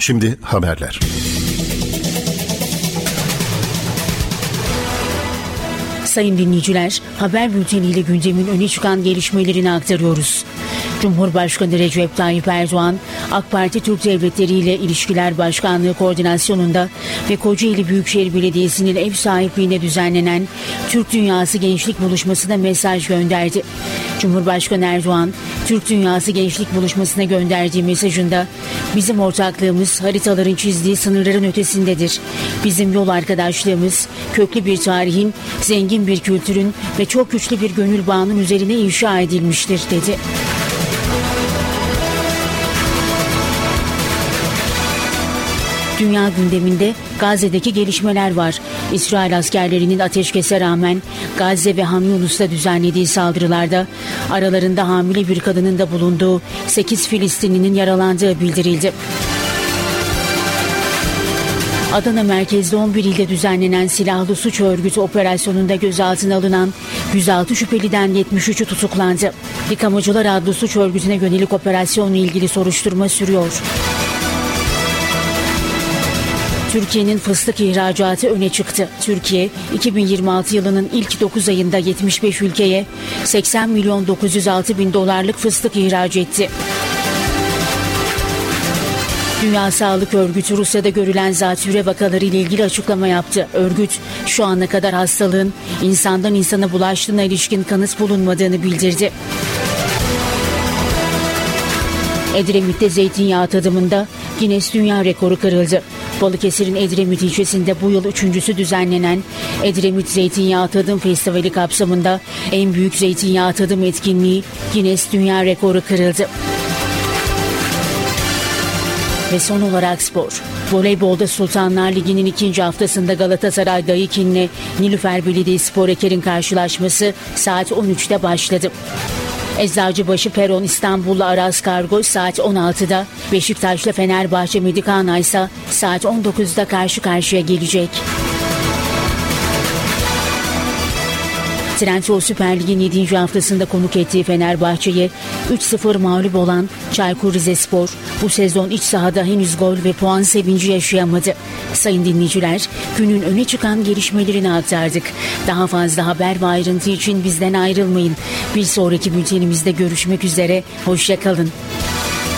Şimdi haberler. Sayın dinleyiciler, haber bülteniyle gündemin öne çıkan gelişmelerini aktarıyoruz. Cumhurbaşkanı Recep Tayyip Erdoğan, AK Parti Türk Devletleri ile İlişkiler Başkanlığı koordinasyonunda ve Kocaeli Büyükşehir Belediyesi'nin ev sahipliğine düzenlenen Türk Dünyası Gençlik Buluşması'na mesaj gönderdi. Cumhurbaşkanı Erdoğan, Türk Dünyası Gençlik Buluşması'na gönderdiği mesajında, "Bizim ortaklığımız haritaların çizdiği sınırların ötesindedir. Bizim yol arkadaşlığımız köklü bir tarihin, zengin bir kültürün ve çok güçlü bir gönül bağının üzerine inşa edilmiştir," dedi. Dünya gündeminde Gazze'deki gelişmeler var. İsrail askerlerinin ateşkese rağmen Gazze ve Han Yunus'ta düzenlediği saldırılarda aralarında hamile bir kadının da bulunduğu 8 Filistinlinin yaralandığı bildirildi. Adana merkezli 11 ilde düzenlenen silahlı suç örgütü operasyonunda gözaltına alınan 106 şüpheliden 73'ü tutuklandı. Yıkamacılar adlı suç örgütüne yönelik operasyonla ilgili soruşturma sürüyor. Türkiye'nin fıstık ihracatı öne çıktı. Türkiye, 2026 yılının ilk 9 ayında 75 ülkeye 80 milyon 906 bin dolarlık fıstık ihraç etti. Dünya Sağlık Örgütü Rusya'da görülen zatürre vakaları ile ilgili açıklama yaptı. Örgüt, şu ana kadar hastalığın insandan insana bulaştığına ilişkin kanıt bulunmadığını bildirdi. Edremit'te zeytinyağı tadımında Guinness Dünya Rekoru kırıldı. Balıkesir'in Edremit ilçesinde bu yıl 3.'sü düzenlenen Edremit Zeytinyağı Tadım Festivali kapsamında en büyük zeytinyağı tadım etkinliği Guinness Dünya Rekoru kırıldı. Ve son olarak spor. Voleybolda Sultanlar Ligi'nin 2. haftasında Galatasaray Daikin'le Nilüfer Belediyespor Eker'in karşılaşması saat 13'te başladı. Eczacıbaşı Peron İstanbul'la Aras Kargo saat 16'da, Beşiktaş'la Fenerbahçe Medikana ise saat 19'da karşı karşıya gelecek. Trendyol Süper Lig'in 7. haftasında konuk ettiği Fenerbahçe'ye 3-0 mağlup olan Çaykur Rizespor bu sezon iç sahada henüz gol ve puan sevinci yaşayamadı. Sayın dinleyiciler, günün öne çıkan gelişmelerini aktardık. Daha fazla haber ve ayrıntı için bizden ayrılmayın. Bir sonraki bültenimizde görüşmek üzere, hoşça kalın.